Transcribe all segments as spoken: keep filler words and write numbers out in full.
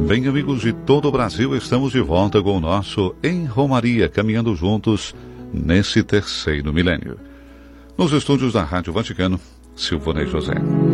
Bem, amigos de todo o Brasil, estamos de volta com o nosso Em Romaria, caminhando juntos nesse terceiro milênio. Nos estúdios da Rádio Vaticano, Silvonei José.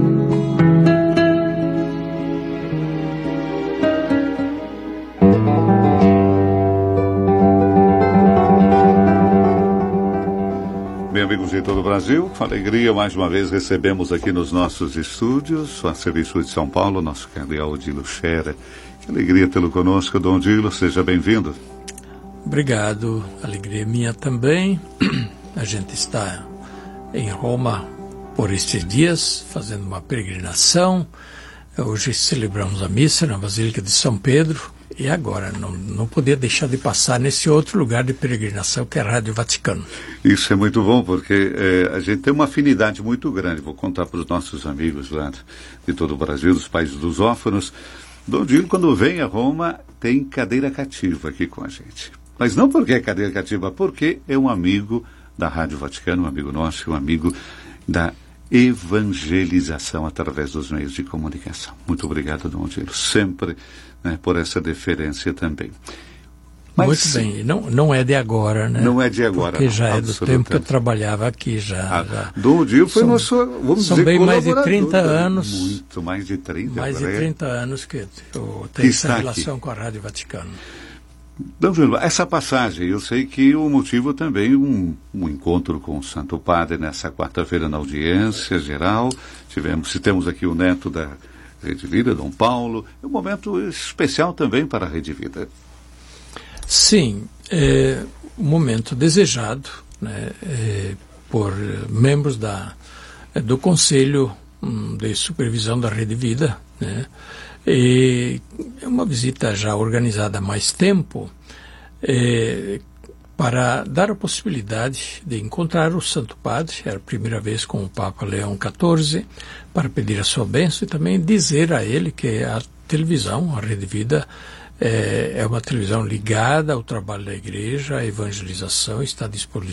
Bem, amigos de todo o Brasil, com alegria, mais uma vez recebemos aqui nos nossos estúdios, a serviço de São Paulo, nosso cardeal Odilo Scherer. Que alegria tê-lo conosco, Dom Odilo, seja bem-vindo. Obrigado, alegria minha também. A gente está em Roma por estes dias, fazendo uma peregrinação. Hoje celebramos a missa na Basílica de São Pedro e agora não, não podia deixar de passar nesse outro lugar de peregrinação que é a Rádio Vaticano. Isso é muito bom, porque é, a gente tem uma afinidade muito grande. Vou contar para os nossos amigos lá de todo o Brasil, dos países lusófonos. Dom Odilo, quando vem a Roma, tem cadeira cativa aqui com a gente. Mas não porque é cadeira cativa, porque é um amigo da Rádio Vaticano, um amigo nosso, um amigo da evangelização através dos meios de comunicação. Muito obrigado, Dom Odilo, sempre, né, por essa deferência também. Mas, muito bem, não, não é de agora, né? Não é de agora, porque não, já é do tempo que eu trabalhava aqui já. Ah, já. Dom Odilo foi são, nosso, vamos são dizer, bem mais de trinta né? anos. Muito, mais de trinta. Mais de é. trinta anos que eu tenho que essa relação aqui com a Rádio Vaticano. Dom Odilo, essa passagem, eu sei que o motivo também um, um encontro com o Santo Padre nessa quarta-feira na audiência geral. Tivemos, se temos aqui o neto da Rede Vida, Dom Paulo, é um momento especial também para a Rede Vida. Sim, é um momento desejado, né, é, por membros da, do Conselho de Supervisão da Rede Vida, né, e é uma visita já organizada há mais tempo, é, para dar a possibilidade de encontrar o Santo Padre, era a primeira vez com o Papa Leão quatorze, para pedir a sua bênção e também dizer a ele que a televisão, a Rede Vida, é, é uma televisão ligada ao trabalho da Igreja, à evangelização, está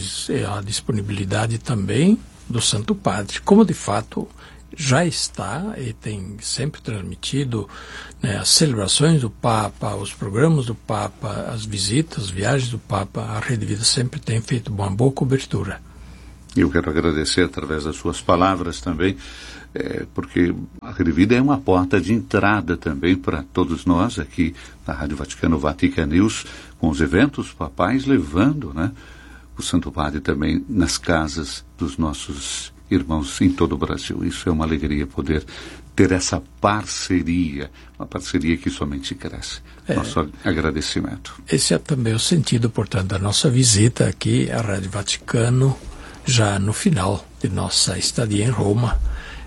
à disponibilidade também do Santo Padre, como de fato já está e tem sempre transmitido, né, as celebrações do Papa, os programas do Papa, as visitas, as viagens do Papa. A Rede Vida sempre tem feito uma boa cobertura. Eu quero agradecer através das suas palavras também, é, porque a Rede Vida é uma porta de entrada também para todos nós aqui na Rádio Vaticano, Vatican News, com os eventos papais, levando, né, o Santo Padre também nas casas dos nossos irmãos em todo o Brasil. Isso é uma alegria poder ter essa parceria, uma parceria que somente cresce. É, nosso agradecimento. Esse é também o sentido, portanto, da nossa visita aqui à Rádio Vaticano, já no final de nossa estadia em Roma,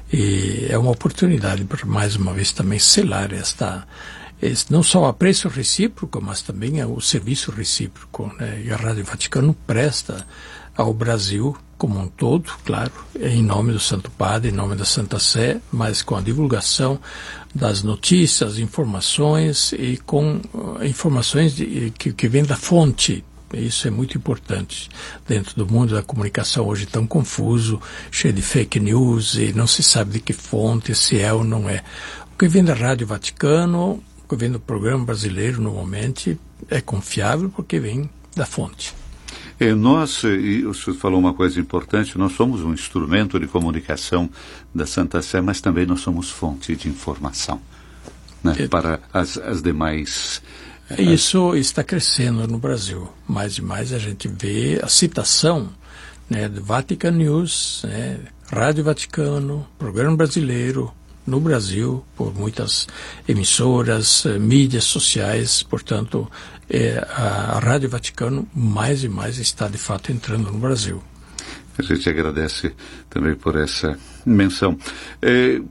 e é uma oportunidade para mais uma vez também selar esta, esse, não só o apreço recíproco, mas também o serviço recíproco, né? E a Rádio Vaticano presta ao Brasil como um todo, claro, em nome do Santo Padre, em nome da Santa Sé, mas com a divulgação das notícias, informações e com uh, informações de, que, que vêm da fonte. Isso é muito importante dentro do mundo da comunicação hoje tão confuso, cheio de fake news e não se sabe de que fonte, se é ou não é. O que vem da Rádio Vaticano, o que vem do programa brasileiro normalmente é confiável porque vem da fonte. É, nós, e o senhor falou uma coisa importante, nós somos um instrumento de comunicação da Santa Sé, mas também nós somos fonte de informação, né, é, para as, as demais... Isso está crescendo no Brasil. Mais e mais a gente vê a citação, né, do Vatican News, né, Rádio Vaticano, Programa Brasileiro, no Brasil, por muitas emissoras, eh, mídias sociais. Portanto, eh, a, a Rádio Vaticano mais e mais está de fato entrando no Brasil. A gente agradece também por essa menção. É,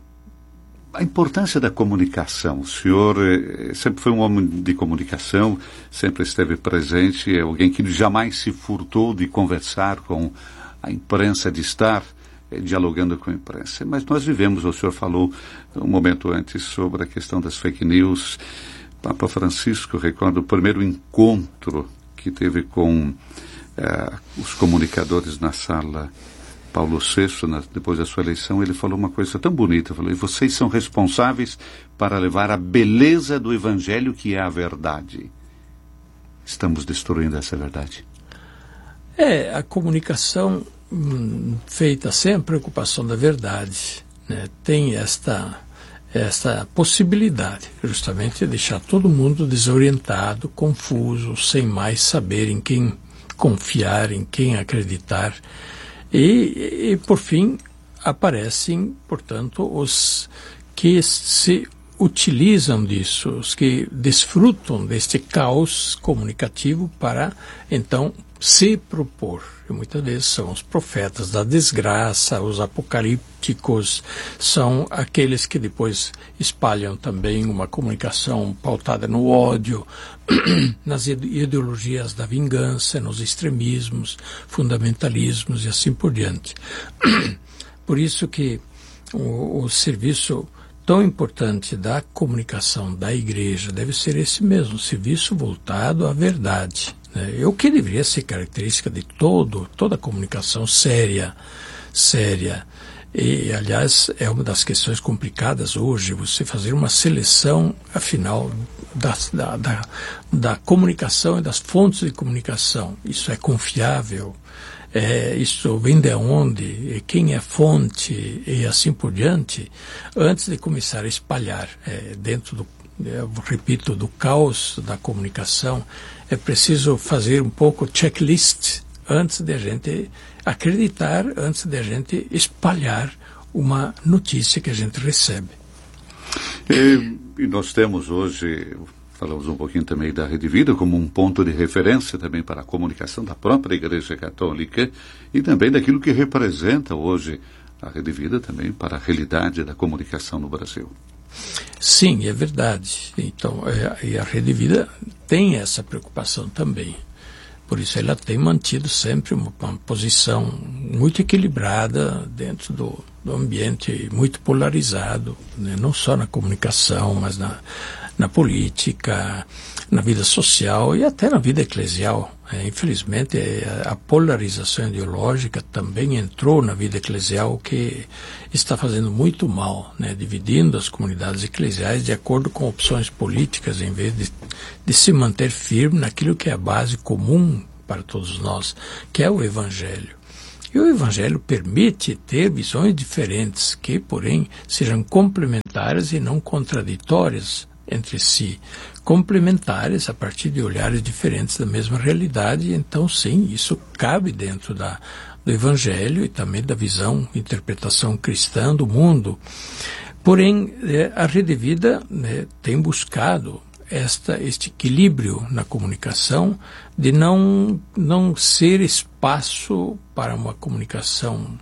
a importância da comunicação. O senhor é, sempre foi um homem de comunicação, sempre esteve presente, é alguém que jamais se furtou de conversar com a imprensa, de estar dialogando com a imprensa. Mas nós vivemos, o senhor falou um momento antes sobre a questão das fake news. Papa Francisco, recordo o primeiro encontro que teve com uh, os comunicadores na sala Paulo sexto, na, depois da sua eleição, ele falou uma coisa tão bonita, falou: e vocês são responsáveis para levar a beleza do Evangelho, que é a verdade. Estamos destruindo essa verdade. É, a comunicação hum, feita sem a preocupação da verdade, né, tem esta, esta possibilidade, justamente, de deixar todo mundo desorientado, confuso, sem mais saber em quem confiar, em quem acreditar. E, e por fim, aparecem, portanto, os que se utilizam disso, os que desfrutam deste caos comunicativo para, então, se propor. E muitas vezes são os profetas da desgraça, os apocalípticos, são aqueles que depois espalham também uma comunicação pautada no ódio, nas ideologias da vingança, nos extremismos, fundamentalismos e assim por diante. Por isso que o, o serviço tão importante da comunicação da igreja deve ser esse mesmo, serviço voltado à verdade. É o que deveria ser característica de todo, toda comunicação séria, séria. E, aliás, é uma das questões complicadas hoje, você fazer uma seleção, afinal, da, da, da, da comunicação e das fontes de comunicação. Isso é confiável? É, isso vem de onde? Quem é fonte? E assim por diante, antes de começar a espalhar é, dentro do, eu repito, do caos da comunicação, é preciso fazer um pouco checklist antes de a gente acreditar, antes de a gente espalhar uma notícia que a gente recebe. E, e nós temos hoje, falamos um pouquinho também da Rede Vida como um ponto de referência também para a comunicação da própria Igreja Católica e também daquilo que representa hoje a Rede Vida também para a realidade da comunicação no Brasil. Sim, é verdade. Então, é, e a Rede Vida tem essa preocupação também. Por isso ela tem mantido sempre uma, uma posição muito equilibrada dentro do, do ambiente muito polarizado, né? Não só na comunicação, mas na, na política, na vida social e até na vida eclesial. É, infelizmente, a polarização ideológica também entrou na vida eclesial, que está fazendo muito mal, né? Dividindo as comunidades eclesiais de acordo com opções políticas, em vez de, de se manter firme naquilo que é a base comum para todos nós, que é o Evangelho. E o Evangelho permite ter visões diferentes, que, porém, sejam complementares e não contraditórias entre si, complementares a partir de olhares diferentes da mesma realidade. Então, sim, isso cabe dentro da, do Evangelho e também da visão, interpretação cristã do mundo. Porém, a Rede Vida, né, tem buscado esta, este equilíbrio na comunicação, de não, não ser espaço para uma comunicação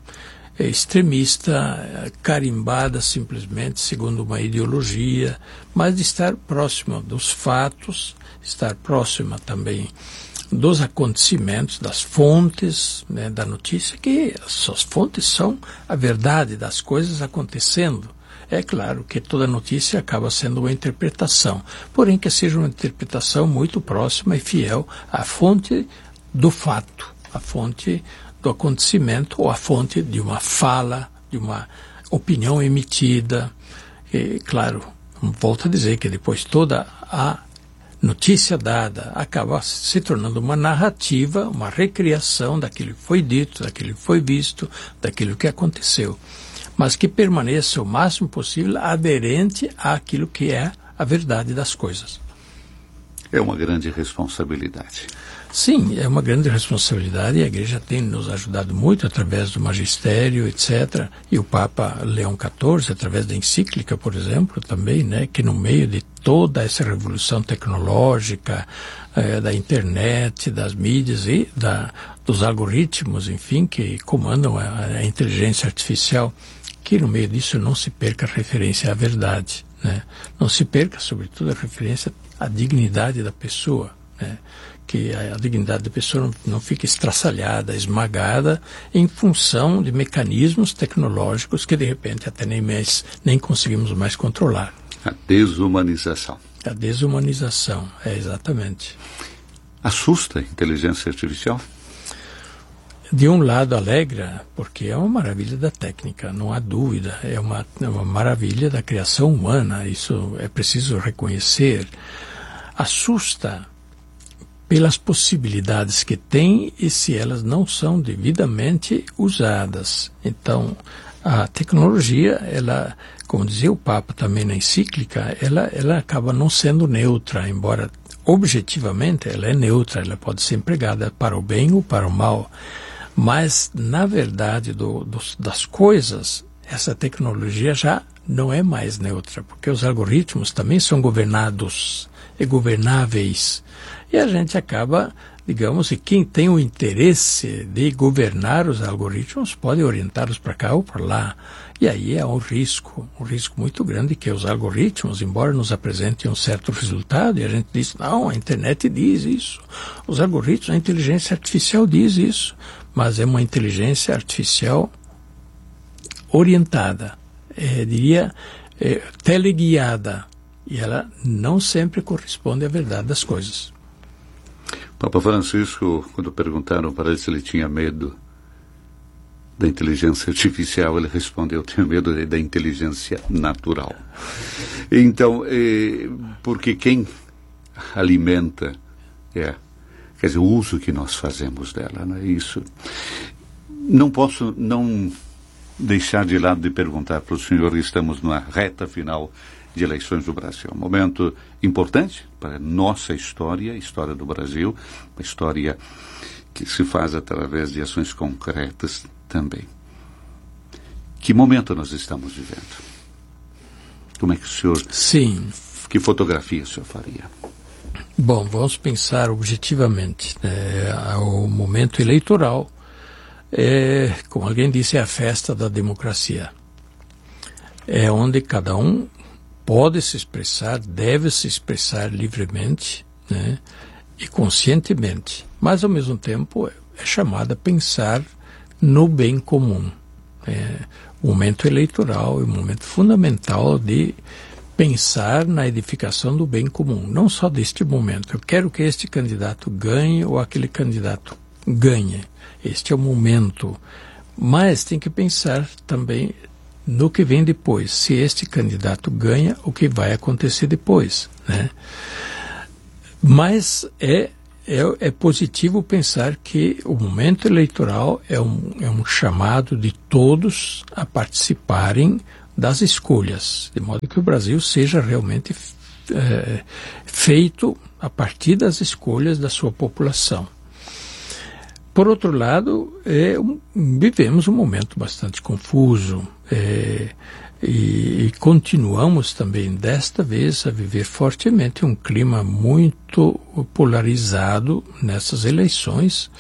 extremista, carimbada simplesmente segundo uma ideologia, mas de estar próxima dos fatos, estar próxima também dos acontecimentos, das fontes, né, da notícia, que as fontes são a verdade das coisas acontecendo. É claro que toda notícia acaba sendo uma interpretação, porém que seja uma interpretação muito próxima e fiel à fonte do fato, à fonte do acontecimento ou a fonte de uma fala, de uma opinião emitida. E, claro, volto a dizer que depois toda a notícia dada acaba se tornando uma narrativa, uma recriação daquilo que foi dito, daquilo que foi visto, daquilo que aconteceu, mas que permaneça o máximo possível aderente àquilo que é a verdade das coisas. É uma grande responsabilidade. Sim, é uma grande responsabilidade e a Igreja tem nos ajudado muito através do magistério, etcétera. E o Papa Leão quatorze, através da encíclica, por exemplo, também, né, que no meio de toda essa revolução tecnológica, eh, da internet, das mídias e da, dos algoritmos, enfim, que comandam a, a inteligência artificial, que no meio disso não se perca a referência à verdade, né? Não se perca, sobretudo, a referência à dignidade da pessoa, né? Que a, a dignidade da pessoa não, não fique estraçalhada, esmagada em função de mecanismos tecnológicos que de repente até nem, mais, nem conseguimos mais controlar. A desumanização. A desumanização, é exatamente. Assusta a inteligência artificial? de um lado alegra, porque é uma maravilha da técnica, não há dúvida, é uma, é uma maravilha da criação humana, isso é preciso reconhecer. Assusta pelas possibilidades que tem e se elas não são devidamente usadas. Então, a tecnologia, ela, como dizia o Papa também na encíclica, ela, ela acaba não sendo neutra, embora objetivamente ela é neutra, ela pode ser empregada para o bem ou para o mal. Mas, na verdade do, dos, das coisas, essa tecnologia já não é mais neutra, porque os algoritmos também são governados e governáveis. E a gente acaba, digamos, e quem tem o interesse de governar os algoritmos pode orientá-los para cá ou para lá. E aí é um risco, um risco muito grande que os algoritmos, embora nos apresentem um certo resultado, e a gente diz, não, a internet diz isso, os algoritmos, a inteligência artificial diz isso, mas é uma inteligência artificial orientada, é, diria, é, teleguiada, e ela não sempre corresponde à verdade das coisas. Papa Francisco, quando perguntaram para ele se ele tinha medo da inteligência artificial, ele respondeu, eu tenho medo da inteligência natural. Então, é, porque quem alimenta é, quer dizer, o uso que nós fazemos dela, não é isso? Não posso não deixar de lado de perguntar para o senhor, estamos na reta final de eleições do Brasil. Um momento importante para a nossa história, a história do Brasil, uma história que se faz através de ações concretas também. Que momento nós estamos vivendo? Como é que o senhor... Sim. Que fotografia o senhor faria? Bom, vamos pensar objetivamente. Né? O momento eleitoral, é, como alguém disse, é a festa da democracia. É onde cada um pode se expressar, deve se expressar livremente, né, e conscientemente, mas ao mesmo tempo é chamado a pensar no bem comum. É, o momento eleitoral é um momento fundamental de pensar na edificação do bem comum, não só deste momento. Eu quero que este candidato ganhe ou aquele candidato ganhe. Este é o momento, mas tem que pensar também no que vem depois, se este candidato ganha, o que vai acontecer depois, né? Mas é, é, é positivo pensar que o momento eleitoral é um, é um chamado de todos a participarem das escolhas, de modo que o Brasil seja realmente é, feito a partir das escolhas da sua população. Por outro lado, é, um, vivemos um momento bastante confuso é, e, e continuamos também, desta vez, a viver fortemente um clima muito polarizado nessas eleições,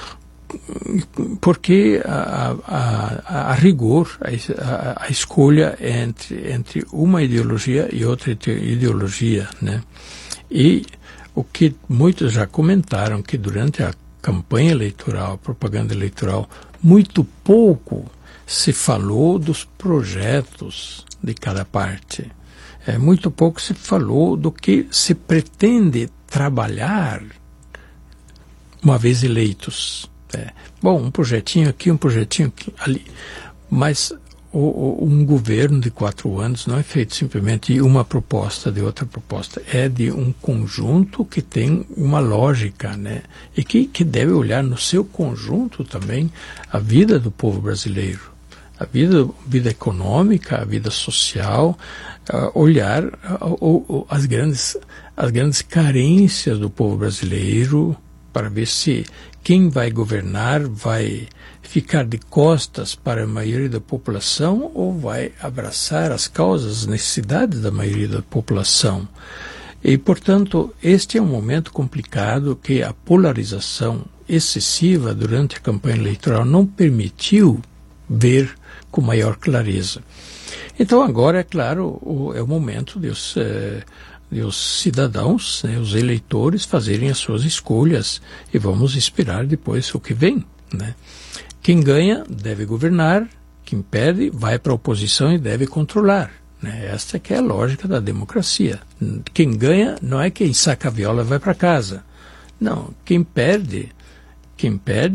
porque a, a, a rigor, a, a escolha é entre, entre uma ideologia e outra ideologia, né? E o que muitos já comentaram, que durante a campanha eleitoral, propaganda eleitoral, muito pouco se falou dos projetos de cada parte. É, muito pouco se falou do que se pretende trabalhar uma vez eleitos. É, bom, um projetinho aqui, um projetinho aqui, ali. Mas o, o, um governo de quatro anos não é feito simplesmente de uma proposta, de outra proposta. É de um conjunto que tem uma lógica, né? E que, que deve olhar no seu conjunto também a vida do povo brasileiro. A vida, vida econômica, a vida social, uh, olhar uh, uh, uh, as, grandes, as grandes carências do povo brasileiro para ver se quem vai governar vai ficar de costas para a maioria da população ou vai abraçar as causas, as necessidades da maioria da população. E, portanto, este é um momento complicado que a polarização excessiva durante a campanha eleitoral não permitiu ver com maior clareza. Então, agora, é claro, o, é o momento de os, eh, de os cidadãos, né, os eleitores, fazerem as suas escolhas e vamos esperar depois o que vem, né? Quem ganha deve governar, quem perde vai para a oposição e deve controlar, né? Esta que é a lógica da democracia. Quem ganha não é quem saca a viola e vai para casa. Não, quem perde, quem perde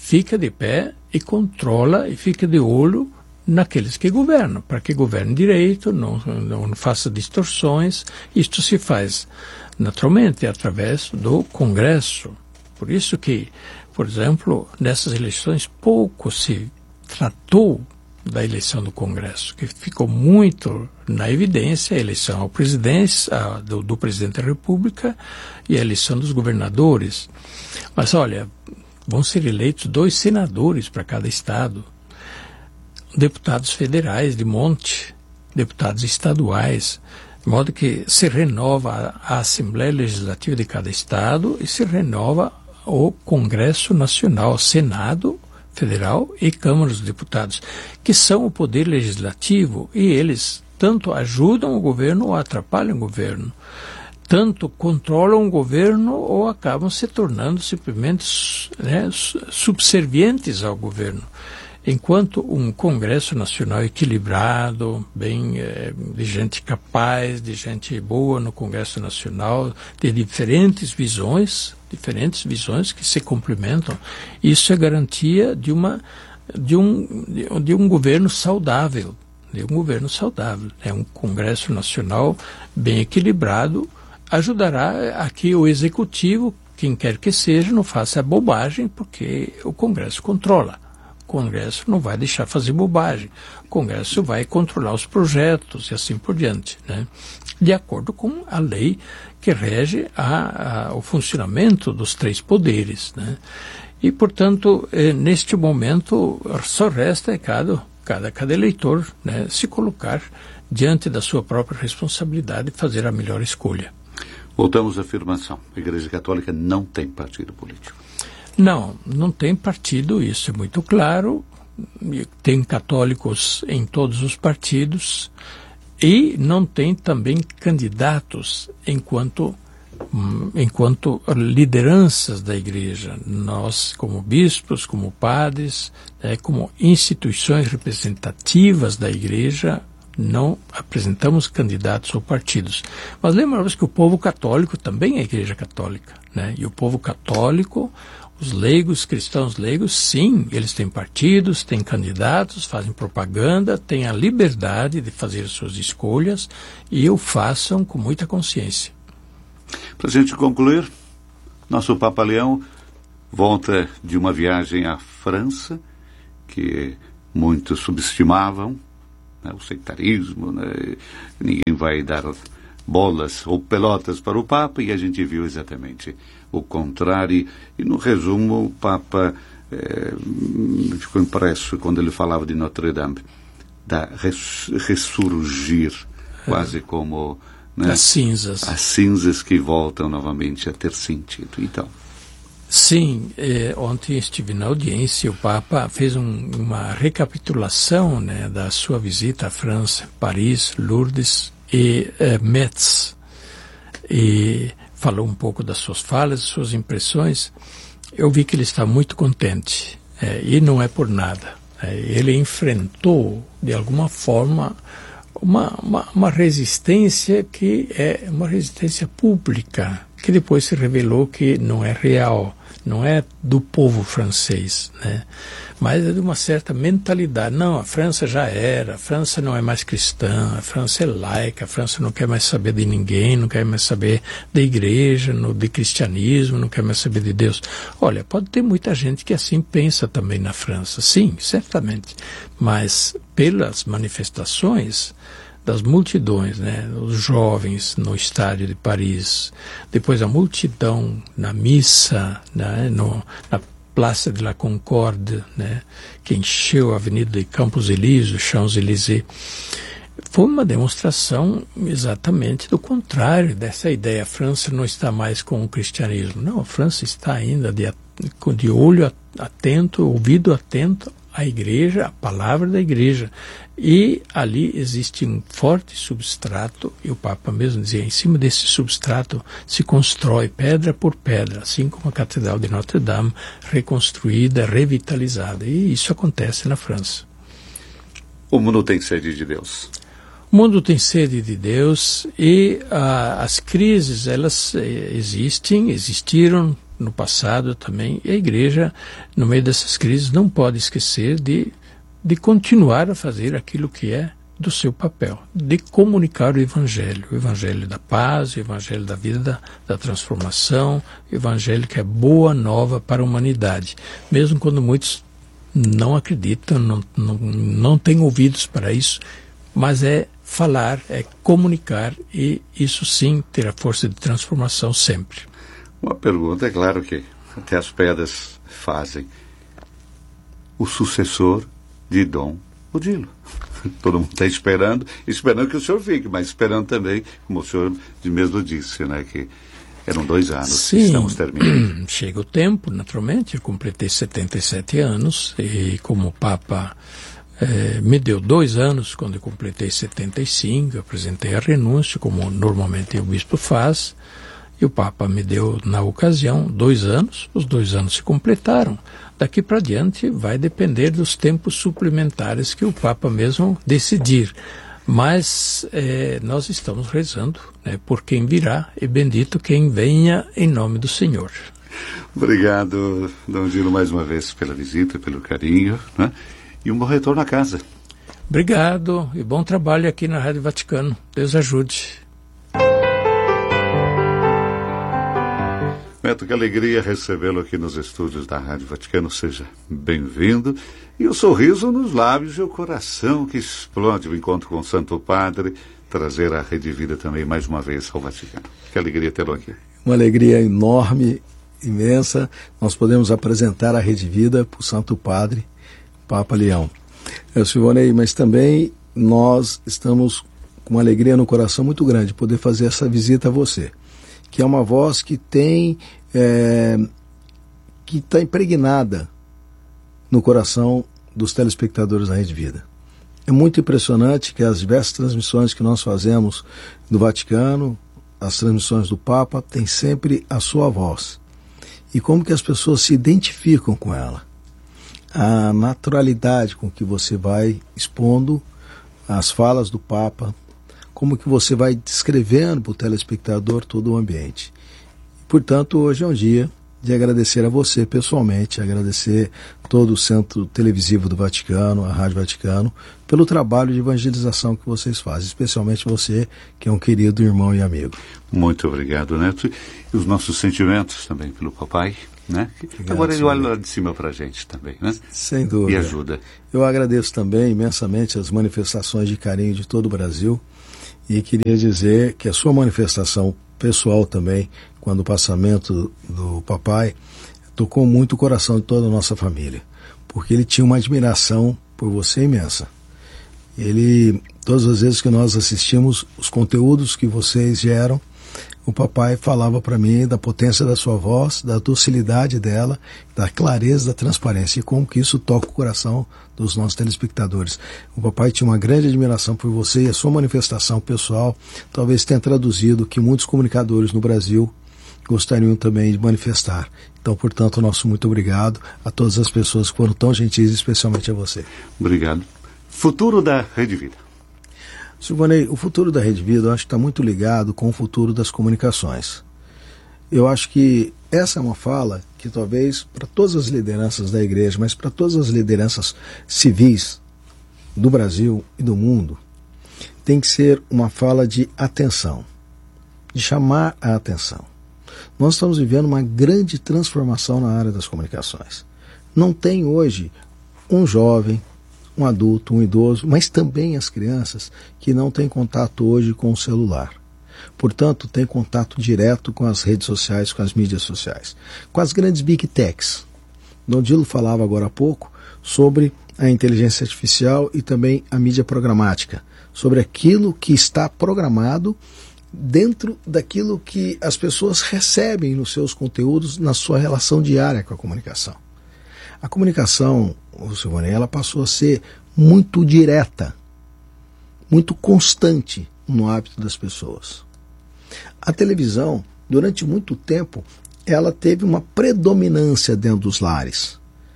fica de pé e controla e fica de olho naqueles que governam, para que governem direito, não, não faça distorções. Isto se faz naturalmente através do Congresso. Por isso que, por exemplo, nessas eleições pouco se tratou da eleição do Congresso, que ficou muito na evidência a eleição ao presidente, a, do, do presidente da República e a eleição dos governadores. Mas olha, vão ser eleitos dois senadores para cada estado, deputados federais de monte, deputados estaduais, de modo que se renova a, a Assembleia Legislativa de cada estado e se renova o Congresso Nacional, Senado Federal e Câmara dos Deputados, que são o poder legislativo, e eles tanto ajudam o governo ou atrapalham o governo, tanto controlam o governo ou acabam se tornando simplesmente, né, subservientes ao governo. Enquanto um Congresso Nacional equilibrado, bem, é, de gente capaz, de gente boa no Congresso Nacional, de diferentes visões, diferentes visões que se complementam, isso é garantia de, uma, de, um, de, de um governo saudável, de um governo saudável. É um Congresso Nacional bem equilibrado, ajudará a que o Executivo, quem quer que seja, não faça bobagem, porque o Congresso controla. O Congresso não vai deixar fazer bobagem. O Congresso vai controlar os projetos e assim por diante, né? De acordo com a lei que rege a, a, o funcionamento dos três poderes, né? E, portanto, eh, neste momento, só resta cada, cada, cada eleitor, né, se colocar diante da sua própria responsabilidade e fazer a melhor escolha. Voltamos à afirmação. A Igreja Católica não tem partido político. Não, não tem partido, isso é muito claro. Tem católicos em todos os partidos e não tem também candidatos enquanto, enquanto lideranças da Igreja. Nós, como bispos, como padres, né, como instituições representativas da Igreja, não apresentamos candidatos ou partidos. Mas lembramos que o povo católico também é Igreja Católica, né? E o povo católico, os leigos, cristãos leigos, sim, eles têm partidos, têm candidatos, fazem propaganda, têm a liberdade de fazer suas escolhas e o façam com muita consciência. Para a gente concluir, nosso Papa Leão volta de uma viagem à França, que muitos subestimavam, né, o sectarismo, né, ninguém vai dar bolas ou pelotas para o Papa, e a gente viu exatamente o contrário. E no resumo, o Papa é, ficou impresso quando ele falava de Notre Dame, da res, ressurgir, quase como, né, as cinzas. As cinzas que voltam novamente a ter sentido. Então, sim, eh, ontem estive na audiência, o Papa fez um, uma recapitulação, né, da sua visita à França, Paris, Lourdes e eh, Metz, e falou um pouco das suas falas, das suas impressões. Eu vi que ele está muito contente, eh, e não é por nada. Eh, ele enfrentou, de alguma forma, uma, uma, uma resistência que é uma resistência pública, que depois se revelou que não é real, não é do povo francês, né? Mas é de uma certa mentalidade. Não, a França já era, a França não é mais cristã, a França é laica, a França não quer mais saber de ninguém, não quer mais saber da igreja, no, de cristianismo, não quer mais saber de Deus. Olha, pode ter muita gente que assim pensa também na França, sim, certamente, mas pelas manifestações das multidões, né, os jovens no estádio de Paris, depois a multidão na missa, né, no, na Praça de la Concorde, né, que encheu a Avenida de Campos Elíseos, Champs-Élysées, foi uma demonstração exatamente do contrário dessa ideia. A França não está mais com o cristianismo. Não, a França está ainda de, de olho atento, ouvido atento à igreja, à palavra da igreja. E ali existe um forte substrato, e o Papa mesmo dizia, em cima desse substrato se constrói pedra por pedra, assim como a Catedral de Notre Dame, reconstruída, revitalizada. E isso acontece na França. O mundo tem sede de Deus. O mundo tem sede de Deus, e ah, as crises, elas eh, existem, existiram no passado também, e a igreja, no meio dessas crises, não pode esquecer de, de continuar a fazer aquilo que é do seu papel, de comunicar o Evangelho, o Evangelho da paz, o Evangelho da vida, da, da transformação, o Evangelho que é boa nova para a humanidade, mesmo quando muitos não acreditam, não, não, não têm ouvidos para isso, mas é falar, é comunicar, e isso sim ter a força de transformação sempre. Uma pergunta, é claro que até as pedras fazem. O sucessor de Dom Odilo. Todo mundo está esperando, esperando que o senhor fique, mas esperando também, como o senhor mesmo disse, né, que eram dois anos Sim, que estamos terminando. Chega o tempo, naturalmente, eu completei setenta e sete anos, e como o Papa eh, me deu dois anos, quando eu completei setenta e cinco, eu apresentei a renúncia, como normalmente o bispo faz, e o Papa me deu, na ocasião, dois anos, os dois anos se completaram. Daqui para diante vai depender dos tempos suplementares que o Papa mesmo decidir. Mas eh, nós estamos rezando, né, por quem virá, e bendito quem venha em nome do Senhor. Obrigado, Dom Odilo, mais uma vez pela visita, pelo carinho, né? E um bom retorno à casa. Obrigado e bom trabalho aqui na Rádio Vaticano. Deus ajude. Neto, que alegria recebê-lo aqui nos estúdios da Rádio Vaticano. Seja bem-vindo. E o sorriso nos lábios e o coração que explode o encontro com o Santo Padre, trazer a Rede Vida também mais uma vez ao Vaticano. Que alegria tê-lo aqui. Uma alegria enorme, imensa. Nós podemos apresentar a Rede Vida para o Santo Padre, Papa Leão. Eu, Silvonei, mas também nós estamos com uma alegria no coração muito grande poder fazer essa visita a você, que é uma voz que tem, é, que está impregnada no coração dos telespectadores da Rede Vida. É muito impressionante que as diversas transmissões que nós fazemos do Vaticano, as transmissões do Papa, tem sempre a sua voz. E como que as pessoas se identificam com ela. A naturalidade com que você vai expondo as falas do Papa, como que você vai descrevendo para o telespectador todo o ambiente. Portanto, hoje é um dia de agradecer a você pessoalmente, agradecer todo o Centro Televisivo do Vaticano, a Rádio Vaticano, pelo trabalho de evangelização que vocês fazem, especialmente você, que é um querido irmão e amigo. Muito obrigado, Neto. E os nossos sentimentos também pelo papai, né? Obrigado, agora ele senhor. olha lá de cima para a gente também, né? Sem dúvida. E ajuda. Eu agradeço também imensamente as manifestações de carinho de todo o Brasil, e queria dizer que a sua manifestação pessoal também, quando o passamento do papai, tocou muito o coração de toda a nossa família, porque ele tinha uma admiração por você imensa. Ele, todas as vezes que nós assistimos os conteúdos que vocês geram, o papai falava para mim da potência da sua voz, da docilidade dela, da clareza, da transparência, e como que isso toca o coração dos nossos telespectadores. O papai tinha uma grande admiração por você, e a sua manifestação pessoal talvez tenha traduzido o que muitos comunicadores no Brasil gostariam também de manifestar. Então, portanto, nosso muito obrigado a todas as pessoas que foram tão gentis, especialmente a você. Obrigado. Futuro da Rede Vida. Silvanei, o futuro da Rede Vida eu acho que está muito ligado com o futuro das comunicações. Eu acho que essa é uma fala que talvez para todas as lideranças da igreja, mas para todas as lideranças civis do Brasil e do mundo, tem que ser uma fala de atenção, de chamar a atenção. Nós estamos vivendo uma grande transformação na área das comunicações. Não tem hoje um jovem, um adulto, um idoso, mas também as crianças que não têm contato hoje com o celular. Portanto, tem contato direto com as redes sociais, com as mídias sociais, com as grandes big techs. Dom Odilo falava agora há pouco sobre a inteligência artificial e também a mídia programática, sobre aquilo que está programado dentro daquilo que as pessoas recebem nos seus conteúdos, na sua relação diária com a comunicação. A comunicação, Silvonei, ela passou a ser muito direta, muito constante no hábito das pessoas. A televisão, durante muito tempo, ela teve uma predominância dentro dos lares.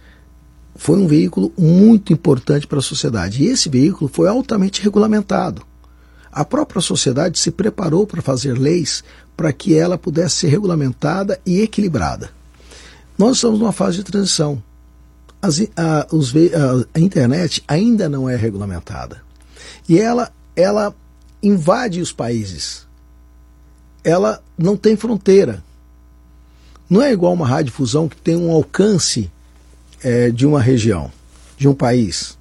Foi um veículo muito importante para a sociedade, e esse veículo foi altamente regulamentado. A própria sociedade se preparou para fazer leis para que ela pudesse ser regulamentada e equilibrada. Nós estamos numa fase de transição. As, a, os, a, a internet ainda não é regulamentada. E ela, ela invade os países. Ela não tem fronteira. Não é igual uma radiodifusão que tem um alcance é, de uma região, de um país.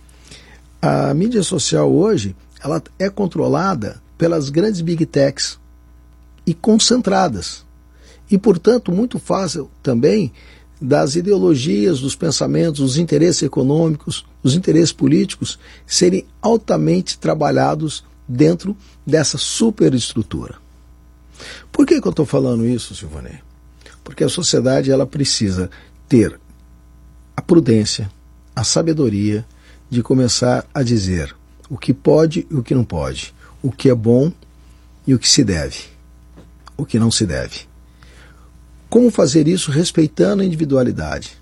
A mídia social hoje, ela é controlada pelas grandes big techs e concentradas. E, portanto, muito fácil também das ideologias, dos pensamentos, dos interesses econômicos, dos interesses políticos serem altamente trabalhados dentro dessa superestrutura. Por que que eu estou falando isso, Silvanei? Porque a sociedade ela precisa ter a prudência, a sabedoria de começar a dizer o que pode e o que não pode, o que é bom e o que se deve, o que não se deve. Como fazer isso respeitando a individualidade,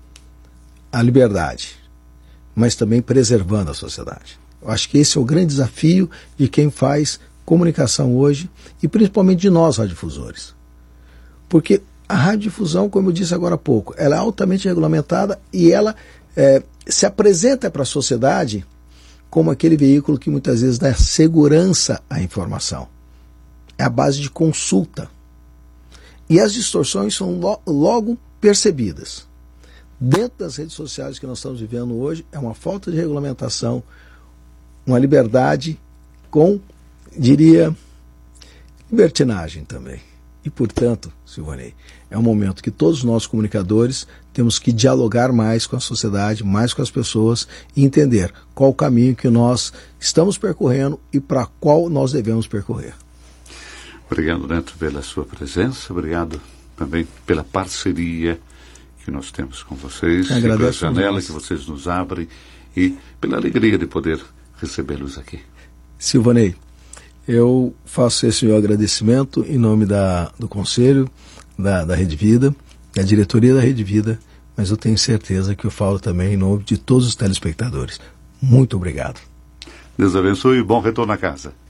a liberdade, mas também preservando a sociedade. Eu acho que esse é o grande desafio de quem faz comunicação hoje e principalmente de nós radiodifusores. Porque a radiodifusão, como eu disse agora há pouco, ela é altamente regulamentada e ela é, se apresenta para a sociedade como aquele veículo que muitas vezes dá segurança à informação. É a base de consulta. E as distorções são lo- logo percebidas. Dentro das redes sociais que nós estamos vivendo hoje, é uma falta de regulamentação, uma liberdade com, diria, libertinagem também. E, portanto, Silvanei, é um momento que todos nós comunicadores temos que dialogar mais com a sociedade, mais com as pessoas e entender qual o caminho que nós estamos percorrendo e para qual nós devemos percorrer. Obrigado, Neto, pela sua presença. Obrigado também pela parceria que nós temos com vocês, e pela janela que vocês nos abrem e pela alegria de poder recebê-los aqui. Silvanei, eu faço esse meu agradecimento em nome da, do Conselho, da, da Rede Vida, da diretoria da Rede Vida, mas eu tenho certeza que eu falo também em nome de todos os telespectadores. Muito obrigado. Deus abençoe e bom retorno à casa.